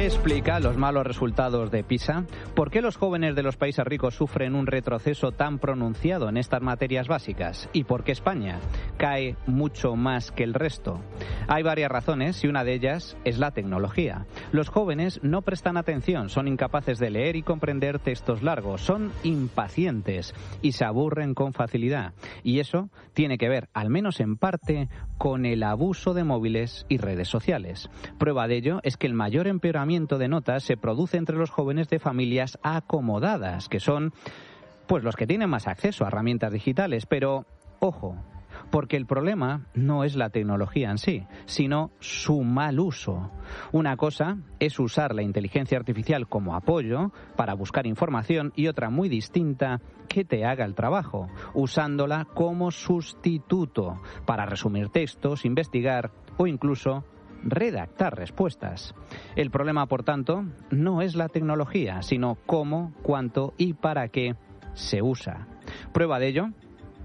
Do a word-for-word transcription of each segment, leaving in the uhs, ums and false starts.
explica los malos resultados de PISA? ¿Por qué los jóvenes de los países ricos sufren un retroceso tan pronunciado en estas materias básicas? ¿Y por qué España cae mucho más que el resto? Hay varias razones y una de ellas es la tecnología. Los jóvenes no prestan atención, son incapaces de leer y comprender textos largos, son impacientes y se aburren con facilidad. Y eso tiene que ver, al menos en parte, con el abuso de móviles y redes sociales. Prueba de ello es que el mayor empeoramiento de notas se produce entre los jóvenes de familias acomodadas, que son pues los que tienen más acceso a herramientas digitales. Pero, ojo, porque el problema no es la tecnología en sí, sino su mal uso. Una cosa es usar la inteligencia artificial como apoyo para buscar información y otra muy distinta, que te haga el trabajo, usándola como sustituto para resumir textos, investigar o incluso redactar respuestas. El problema, por tanto, no es la tecnología, sino cómo, cuánto y para qué se usa. Prueba de ello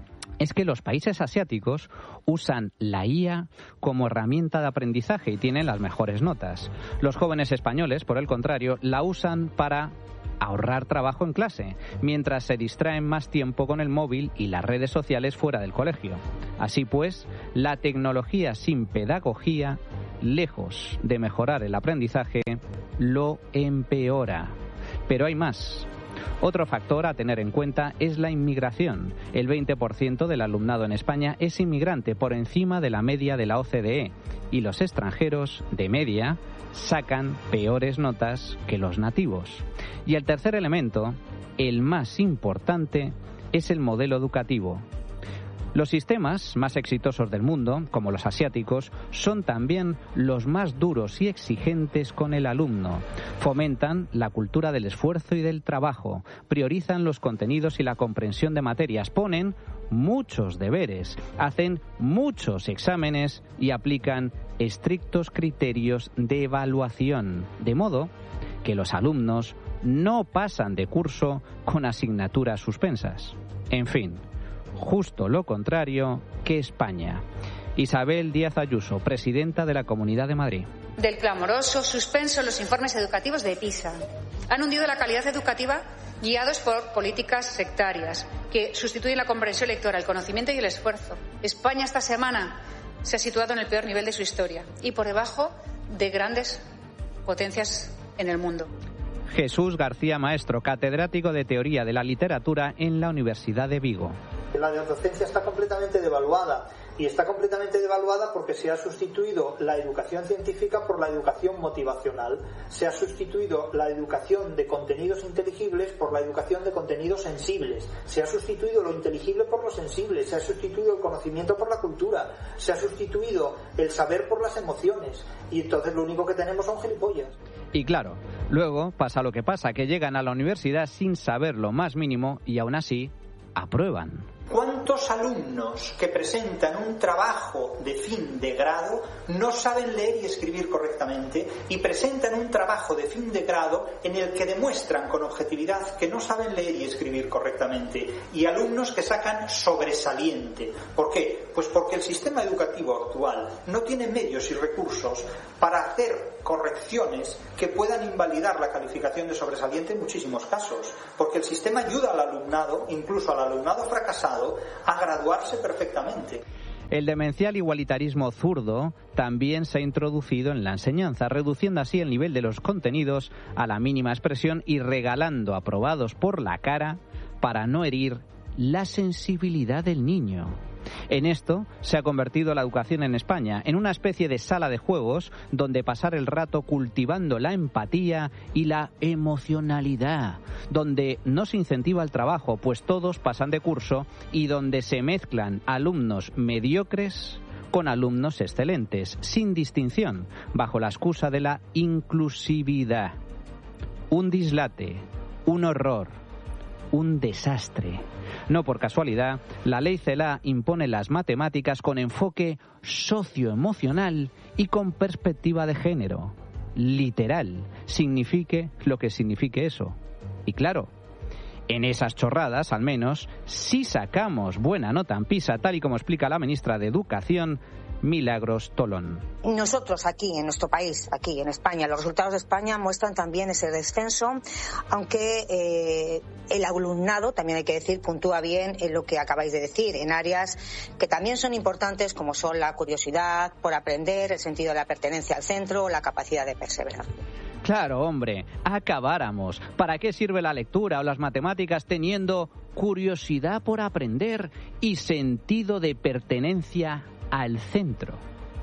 es que los países asiáticos usan la I A como herramienta de aprendizaje y tienen las mejores notas. Los jóvenes españoles, por el contrario, la usan para ahorrar trabajo en clase, mientras se distraen más tiempo con el móvil y las redes sociales fuera del colegio. Así pues, la tecnología sin pedagogía, lejos de mejorar el aprendizaje, lo empeora. Pero hay más. Otro factor a tener en cuenta es la inmigración. El veinte por ciento del alumnado en España es inmigrante, por encima de la media de la O C D E, y los extranjeros, de media, sacan peores notas que los nativos. Y el tercer elemento, el más importante, es el modelo educativo. Los sistemas más exitosos del mundo, como los asiáticos, son también los más duros y exigentes con el alumno. Fomentan la cultura del esfuerzo y del trabajo, priorizan los contenidos y la comprensión de materias, ponen muchos deberes, hacen muchos exámenes y aplican estrictos criterios de evaluación, de modo que los alumnos no pasan de curso con asignaturas suspensas. En fin, justo lo contrario que España. Isabel Díaz Ayuso, presidenta de la Comunidad de Madrid. Del clamoroso suspenso en los informes educativos de PISA. Han hundido la calidad educativa guiados por políticas sectarias que sustituyen la comprensión lectora, el conocimiento y el esfuerzo. España esta semana se ha situado en el peor nivel de su historia y por debajo de grandes potencias en el mundo. Jesús García Maestro, catedrático de Teoría de la Literatura en la Universidad de Vigo. La docencia está completamente devaluada y está completamente devaluada porque se ha sustituido la educación científica por la educación motivacional. Se ha sustituido la educación de contenidos inteligibles por la educación de contenidos sensibles. Se ha sustituido lo inteligible por lo sensible. Se ha sustituido el conocimiento por la cultura. Se ha sustituido el saber por las emociones. Y entonces lo único que tenemos son gilipollas. Y claro, luego pasa lo que pasa, que llegan a la universidad sin saber lo más mínimo y aún así aprueban. ¿Cuántos alumnos que presentan un trabajo de fin de grado no saben leer y escribir correctamente y presentan un trabajo de fin de grado en el que demuestran con objetividad que no saben leer y escribir correctamente? Y alumnos que sacan sobresaliente. ¿Por qué? Pues porque el sistema educativo actual no tiene medios y recursos para hacer correcciones que puedan invalidar la calificación de sobresaliente en muchísimos casos. Porque el sistema ayuda al alumnado, incluso al alumnado fracasado, a graduarse perfectamente. El demencial igualitarismo zurdo también se ha introducido en la enseñanza, reduciendo así el nivel de los contenidos a la mínima expresión y regalando aprobados por la cara para no herir la sensibilidad del niño. En esto se ha convertido la educación en España, en una especie de sala de juegos donde pasar el rato cultivando la empatía y la emocionalidad, donde no se incentiva el trabajo, pues todos pasan de curso, y donde se mezclan alumnos mediocres con alumnos excelentes, sin distinción, bajo la excusa de la inclusividad. Un dislate, un horror, un desastre. No por casualidad, la ley CELA impone las matemáticas con enfoque socioemocional y con perspectiva de género. Literal, signifique lo que signifique eso. Y claro, en esas chorradas, al menos, si sacamos buena nota en PISA, tal y como explica la ministra de Educación, Milagros Tolón. Nosotros aquí, en nuestro país, aquí en España, los resultados de España muestran también ese descenso, aunque eh, el alumnado, también hay que decir, puntúa bien en lo que acabáis de decir, en áreas que también son importantes, como son la curiosidad por aprender, el sentido de la pertenencia al centro o la capacidad de perseverar. Claro, hombre, acabáramos. ¿Para qué sirve la lectura o las matemáticas teniendo curiosidad por aprender y sentido de pertenencia al centro?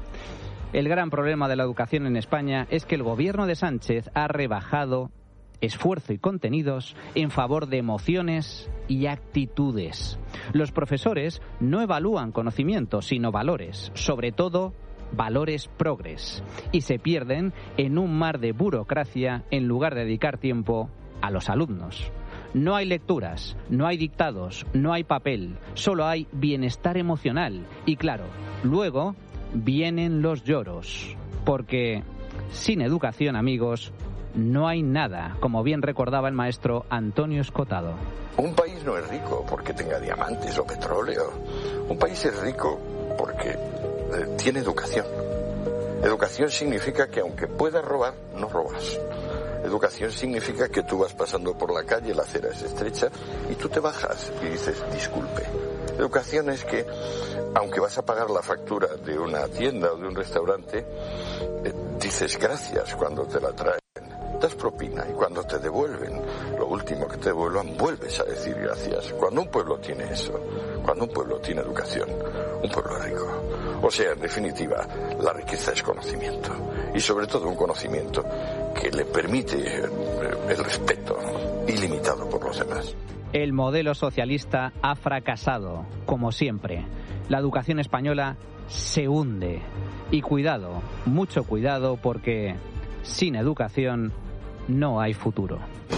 El gran problema de la educación en España es que el gobierno de Sánchez ha rebajado esfuerzo y contenidos en favor de emociones y actitudes. Los profesores no evalúan conocimientos, sino valores, sobre todo valores progres, y se pierden en un mar de burocracia en lugar de dedicar tiempo a los alumnos. No hay lecturas, no hay dictados, no hay papel, solo hay bienestar emocional. Y claro, luego vienen los lloros, porque sin educación, amigos, no hay nada, como bien recordaba el maestro Antonio Escotado. Un país no es rico porque tenga diamantes o petróleo. Un país es rico porque eh, tiene educación. Educación significa que aunque puedas robar, no robas. Educación significa que tú vas pasando por la calle, la acera es estrecha y tú te bajas y dices disculpe. Educación es que, aunque vas a pagar la factura de una tienda o de un restaurante, eh, dices gracias cuando te la traen. Das propina y cuando te devuelven, lo último que te devuelvan, vuelves a decir gracias. Cuando un pueblo tiene eso, cuando un pueblo tiene educación, un pueblo es rico. O sea, en definitiva, la riqueza es conocimiento. Y sobre todo un conocimiento que le permite el respeto ilimitado por los demás. El modelo socialista ha fracasado, como siempre. La educación española se hunde. Y cuidado, mucho cuidado, porque sin educación no hay futuro.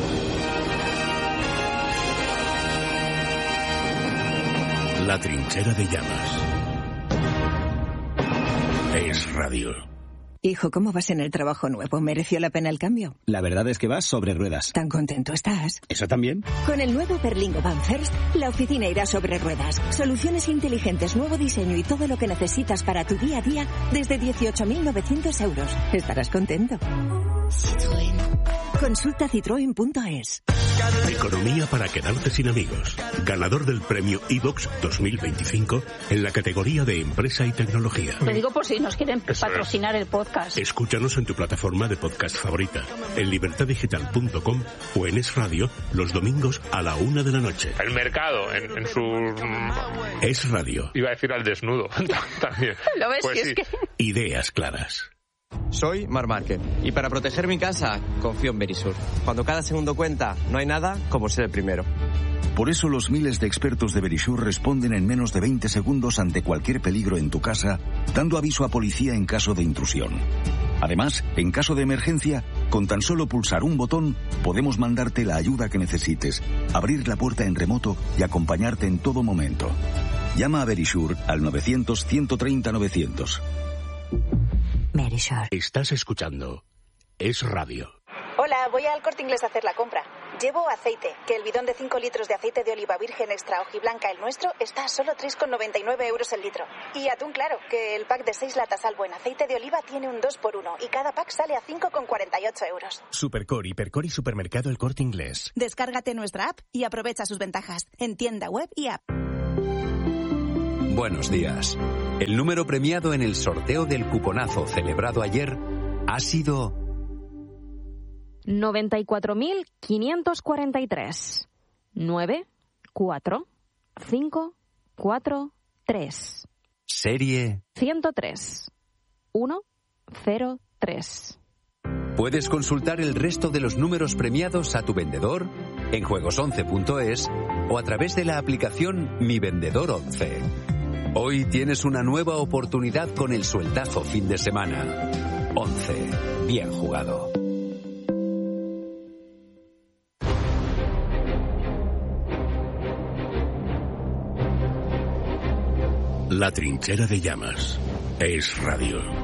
La trinchera de llamas. Es radio. Hijo, ¿cómo vas en el trabajo nuevo? ¿Mereció la pena el cambio? La verdad es que vas sobre ruedas. ¿Tan contento estás? ¿Eso también? Con el nuevo Berlingo Van First, la oficina irá sobre ruedas. Soluciones inteligentes, nuevo diseño y todo lo que necesitas para tu día a día desde dieciocho mil novecientos euros. Estarás contento. Citroën. Consulta citroen punto es. Economía para quedarte sin amigos. Ganador del premio iVox dos mil veinticinco en la categoría de empresa y tecnología. Te digo por si nos quieren Eso patrocinar es. el podcast. Escúchanos en tu plataforma de podcast favorita, en libertad digital punto com o en Es Radio los domingos a la una de la noche. El mercado en, en su... Es Radio. Iba a decir al desnudo también. ¿Lo ves? Pues si sí. es que... Ideas claras. Soy Mar Márquez y para proteger mi casa confío en Verisur. Cuando cada segundo cuenta, no hay nada como ser el primero. Por eso los miles de expertos de Verisur responden en menos de veinte segundos ante cualquier peligro en tu casa, dando aviso a policía en caso de intrusión. Además, en caso de emergencia, con tan solo pulsar un botón, podemos mandarte la ayuda que necesites, abrir la puerta en remoto y acompañarte en todo momento. Llama a Verisur al novecientos, ciento treinta, novecientos. Verisur. Estás escuchando Es Radio. Hola, voy al Corte Inglés a hacer la compra. Llevo aceite, que el bidón de cinco litros de aceite de oliva virgen extra hojiblanca, el nuestro, está a solo tres con noventa y nueve euros el litro. Y atún claro, que el pack de seis latas Albo en aceite de oliva tiene un dos por uno y cada pack sale a cinco con cuarenta y ocho euros. Supercor, Hipercor y Supermercado El Corte Inglés. Descárgate nuestra app y aprovecha sus ventajas en tienda web y app. Buenos días. El número premiado en el sorteo del cuponazo celebrado ayer ha sido noventa y cuatro mil quinientos cuarenta y tres. nueve, cuatro, cinco, cuatro, tres. Serie ciento tres, uno, cero, tres. Puedes consultar el resto de los números premiados a tu vendedor en juegos once punto es o a través de la aplicación Mi Vendedor once. Hoy tienes una nueva oportunidad con el sueldazo fin de semana. once. Bien jugado. La trinchera de llamas. Es Radio.